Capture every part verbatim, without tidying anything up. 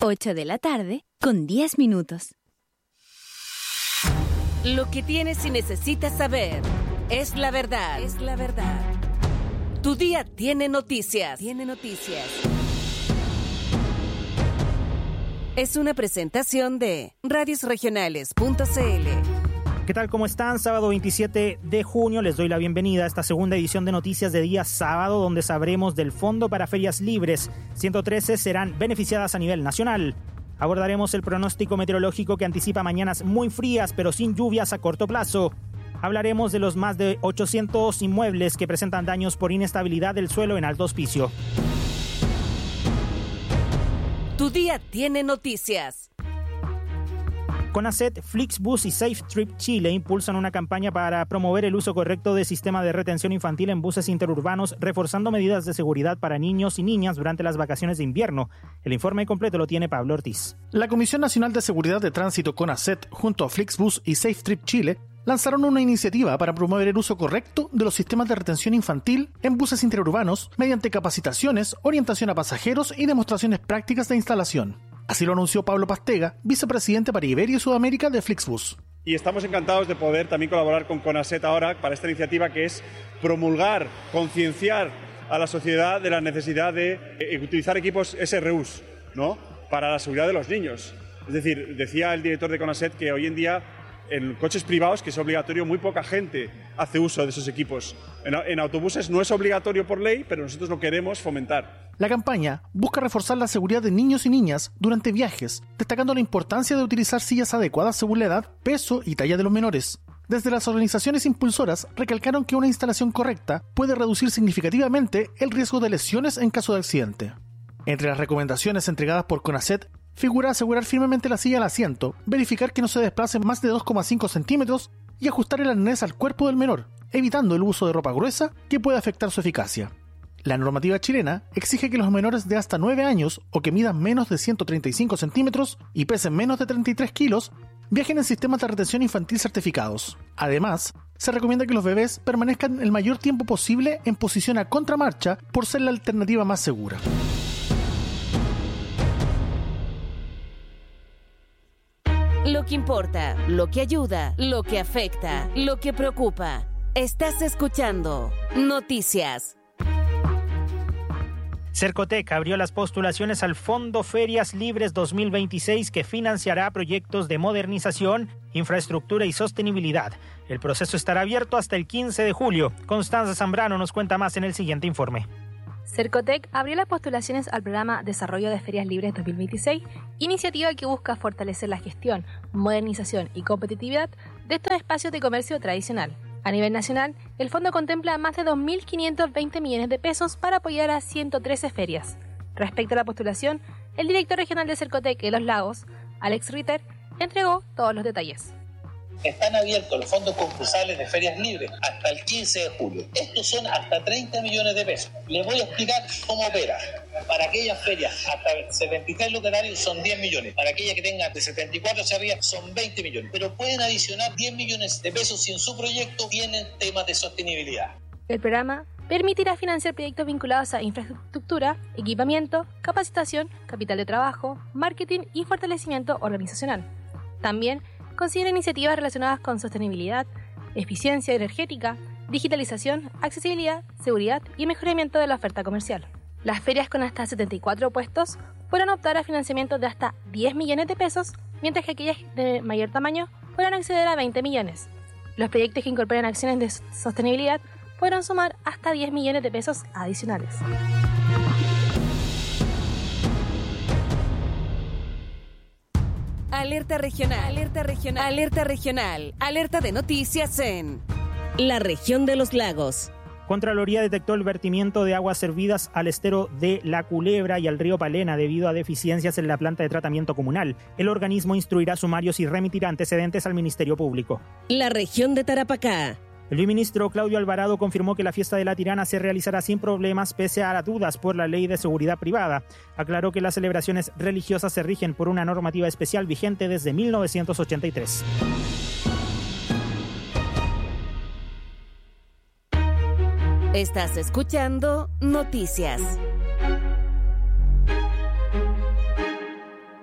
ocho de la tarde con diez minutos. Lo que tienes y necesitas saber es la verdad. Es la verdad. Tu día tiene noticias. Tiene noticias. Es una presentación de radios regionales punto c l. ¿Qué tal? ¿Cómo están? Sábado veintisiete de junio les doy la bienvenida a esta segunda edición de Noticias de día sábado, donde sabremos del Fondo para Ferias Libres. ciento trece serán beneficiadas a nivel nacional. Abordaremos el pronóstico meteorológico que anticipa mañanas muy frías, pero sin lluvias a corto plazo. Hablaremos de los más de ochocientos inmuebles que presentan daños por inestabilidad del suelo en Alto Hospicio. Tu día tiene noticias. CONACET, Flixbus y Safe Trip Chile impulsan una campaña para promover el uso correcto del sistema de retención infantil en buses interurbanos, reforzando medidas de seguridad para niños y niñas durante las vacaciones de invierno. El informe completo lo tiene Pablo Ortiz. La Comisión Nacional de Seguridad de Tránsito CONACET, junto a Flixbus y Safe Trip Chile, lanzaron una iniciativa para promover el uso correcto de los sistemas de retención infantil en buses interurbanos mediante capacitaciones, orientación a pasajeros y demostraciones prácticas de instalación. Así lo anunció Pablo Pastega, vicepresidente para Iberia y Sudamérica de Flixbus. Y estamos encantados de poder también colaborar con CONACET ahora para esta iniciativa que es promulgar, concienciar a la sociedad de la necesidad de utilizar equipos S R Us, ¿no?, para la seguridad de los niños. Es decir, decía el director de CONACET que hoy en día en coches privados, que es obligatorio, muy poca gente hace uso de esos equipos. En, en autobuses no es obligatorio por ley, pero nosotros lo queremos fomentar. La campaña busca reforzar la seguridad de niños y niñas durante viajes, destacando la importancia de utilizar sillas adecuadas según la edad, peso y talla de los menores. Desde las organizaciones impulsoras recalcaron que una instalación correcta puede reducir significativamente el riesgo de lesiones en caso de accidente. Entre las recomendaciones entregadas por CONACET figura asegurar firmemente la silla al asiento, verificar que no se desplace más de dos coma cinco centímetros y ajustar el arnés al cuerpo del menor, evitando el uso de ropa gruesa que puede afectar su eficacia. La normativa chilena exige que los menores de hasta nueve años o que midan menos de ciento treinta y cinco centímetros y pesen menos de treinta y tres kilos viajen en sistemas de retención infantil certificados. Además, se recomienda que los bebés permanezcan el mayor tiempo posible en posición a contramarcha por ser la alternativa más segura. Lo que importa, lo que ayuda, lo que afecta, lo que preocupa. Estás escuchando Noticias. Cercotec abrió las postulaciones al Fondo Ferias Libres dos mil veintiséis, que financiará proyectos de modernización, infraestructura y sostenibilidad. El proceso estará abierto hasta el quince de julio. Constanza Zambrano nos cuenta más en el siguiente informe. Cercotec abrió las postulaciones al programa Desarrollo de Ferias Libres dos mil veintiséis, iniciativa que busca fortalecer la gestión, modernización y competitividad de estos espacios de comercio tradicional. A nivel nacional, el fondo contempla más de dos mil quinientos veinte millones de pesos para apoyar a ciento trece ferias. Respecto a la postulación, el director regional de Cercotec de Los Lagos, Alex Ritter, entregó todos los detalles. Están abiertos los fondos concursables de ferias libres hasta el quince de julio. Estos son hasta treinta millones de pesos. Les voy a explicar cómo opera. Para aquellas ferias hasta setenta y tres locatarios son diez millones. Para aquellas que tengan de setenta y cuatro hacia arriba son veinte millones. Pero pueden adicionar diez millones de pesos si en su proyecto tienen temas de sostenibilidad. El programa permitirá financiar proyectos vinculados a infraestructura, equipamiento, capacitación, capital de trabajo, marketing y fortalecimiento organizacional. También considera iniciativas relacionadas con sostenibilidad, eficiencia energética, digitalización, accesibilidad, seguridad y mejoramiento de la oferta comercial. Las ferias con hasta setenta y cuatro puestos podrán optar a financiamiento de hasta diez millones de pesos, mientras que aquellas de mayor tamaño podrán acceder a veinte millones. Los proyectos que incorporen acciones de sostenibilidad podrán sumar hasta diez millones de pesos adicionales. Alerta regional, alerta regional, alerta regional, alerta de noticias en la región de los lagos. Contraloría detectó el vertimiento de aguas servidas al estero de La Culebra y al río Palena debido a deficiencias en la planta de tratamiento comunal. El organismo instruirá sumarios y remitirá antecedentes al Ministerio Público. La región de Tarapacá. El viceministro Claudio Alvarado confirmó que la fiesta de la Tirana se realizará sin problemas pese a las dudas por la ley de seguridad privada. Aclaró que las celebraciones religiosas se rigen por una normativa especial vigente desde mil novecientos ochenta y tres. Estás escuchando Noticias.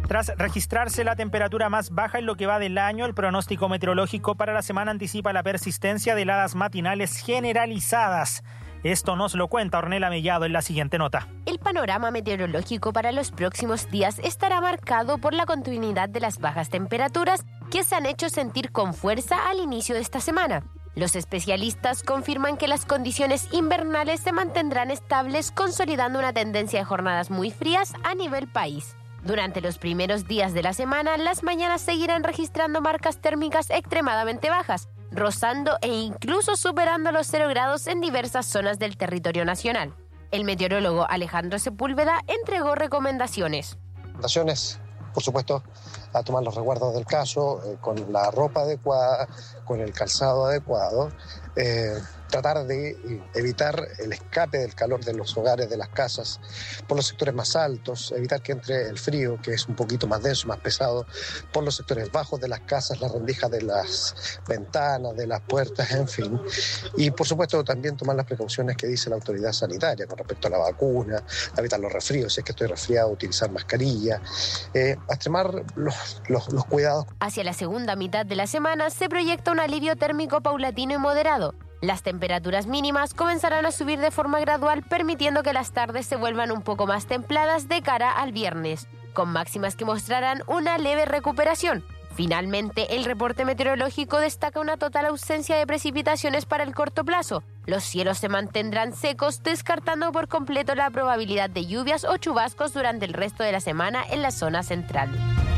Tras registrarse la temperatura más baja en lo que va del año, el pronóstico meteorológico para la semana anticipa la persistencia de heladas matinales generalizadas. Esto nos lo cuenta Ornella Mellado en la siguiente nota. El panorama meteorológico para los próximos días estará marcado por la continuidad de las bajas temperaturas que se han hecho sentir con fuerza al inicio de esta semana. Los especialistas confirman que las condiciones invernales se mantendrán estables, consolidando una tendencia de jornadas muy frías a nivel país. Durante los primeros días de la semana, las mañanas seguirán registrando marcas térmicas extremadamente bajas, rozando e incluso superando los cero grados en diversas zonas del territorio nacional. El meteorólogo Alejandro Sepúlveda entregó recomendaciones. Recomendaciones, por supuesto, a tomar los resguardos del caso, eh, con la ropa adecuada, con el calzado adecuado, eh, tratar de evitar el escape del calor de los hogares, de las casas, por los sectores más altos, evitar que entre el frío, que es un poquito más denso, más pesado, por los sectores bajos de las casas, las rendijas de las ventanas, de las puertas, en fin. Y por supuesto también tomar las precauciones que dice la autoridad sanitaria con respecto a la vacuna, evitar los resfríos, si es que estoy resfriado, utilizar mascarilla, eh, extremar los, los, los cuidados. Hacia la segunda mitad de la semana se proyecta un alivio térmico paulatino y moderado. Las temperaturas mínimas comenzarán a subir de forma gradual, permitiendo que las tardes se vuelvan un poco más templadas de cara al viernes, con máximas que mostrarán una leve recuperación. Finalmente, el reporte meteorológico destaca una total ausencia de precipitaciones para el corto plazo. Los cielos se mantendrán secos, descartando por completo la probabilidad de lluvias o chubascos durante el resto de la semana en la zona central.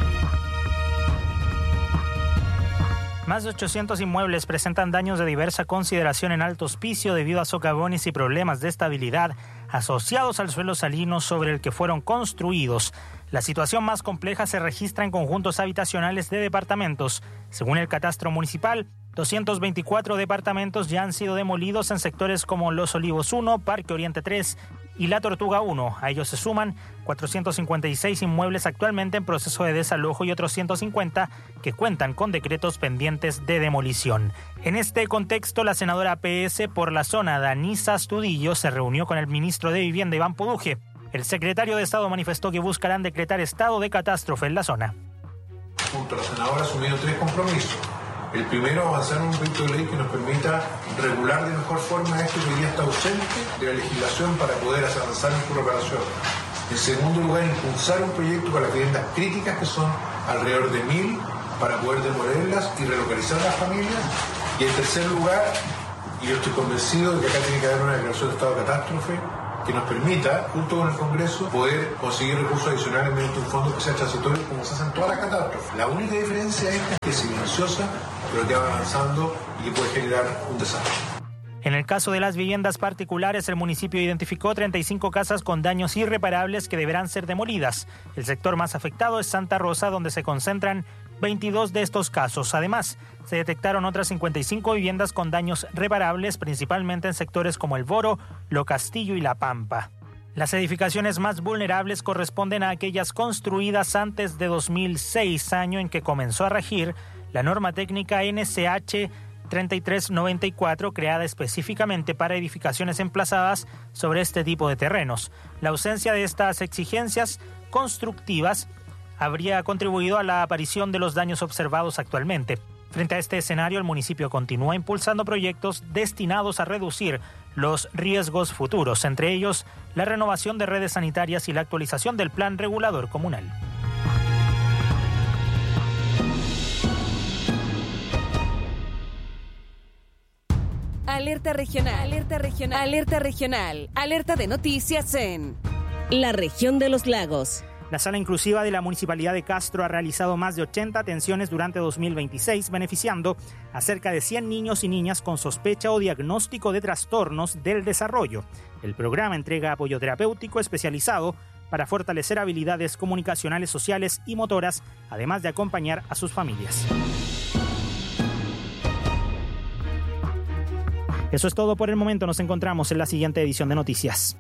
Más de ochocientos inmuebles presentan daños de diversa consideración en Alto Hospicio debido a socavones y problemas de estabilidad asociados al suelo salino sobre el que fueron construidos. La situación más compleja se registra en conjuntos habitacionales de departamentos. Según el catastro municipal, doscientos veinticuatro departamentos ya han sido demolidos en sectores como Los Olivos uno, Parque Oriente tres y La Tortuga uno. A ellos se suman cuatrocientos cincuenta y seis inmuebles actualmente en proceso de desalojo y otros ciento cincuenta que cuentan con decretos pendientes de demolición. En este contexto, la senadora P S por la zona, Danisa Astudillo, se reunió con el ministro de Vivienda, Iván Poduje. El secretario de Estado manifestó que buscarán decretar estado de catástrofe en la zona. Junto a la senadora ha asumido tres compromisos. El primero, avanzar en un proyecto de ley que nos permita regular de mejor forma esto que hoy día está ausente de la legislación para poder avanzar en su reparación. En segundo lugar, impulsar un proyecto para las viviendas críticas, que son alrededor de mil, para poder demolerlas y relocalizar a las familias. Y en tercer lugar, y yo estoy convencido de que acá tiene que haber una declaración de estado de catástrofe que nos permita, junto con el Congreso, poder conseguir recursos adicionales mediante un fondo que sea transitorio, como se hace en todas las catástrofes. La única diferencia es que es silenciosa, pero que va avanzando y que puede generar un desastre. En el caso de las viviendas particulares, el municipio identificó treinta y cinco casas con daños irreparables que deberán ser demolidas. El sector más afectado es Santa Rosa, donde se concentran veintidós de estos casos. Además, se detectaron otras cincuenta y cinco viviendas con daños reparables, principalmente en sectores como El Boro, Lo Castillo y La Pampa. Las edificaciones más vulnerables corresponden a aquellas construidas antes de dos mil seis, año en que comenzó a regir la norma técnica N C H treinta y tres noventa y cuatro, creada específicamente para edificaciones emplazadas sobre este tipo de terrenos. La ausencia de estas exigencias constructivas habría contribuido a la aparición de los daños observados actualmente. Frente a este escenario, el municipio continúa impulsando proyectos destinados a reducir los riesgos futuros, entre ellos la renovación de redes sanitarias y la actualización del plan regulador comunal. Alerta regional, alerta regional, alerta regional, alerta de noticias en la región de los lagos. La Sala Inclusiva de la Municipalidad de Castro ha realizado más de ochenta atenciones durante dos mil veintiséis, beneficiando a cerca de cien niños y niñas con sospecha o diagnóstico de trastornos del desarrollo. El programa entrega apoyo terapéutico especializado para fortalecer habilidades comunicacionales, sociales y motoras, además de acompañar a sus familias. Eso es todo por el momento. Nos encontramos en la siguiente edición de Noticias.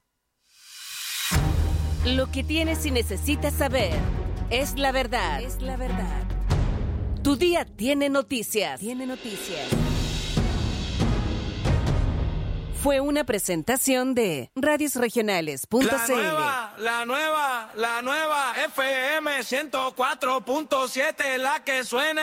Lo que tienes y necesitas saber es la verdad. Es la verdad. Tu día tiene noticias. Tiene noticias. fue una presentación de radios regionales punto c l. La nueva, la nueva, la nueva F M ciento cuatro punto siete, la que suena.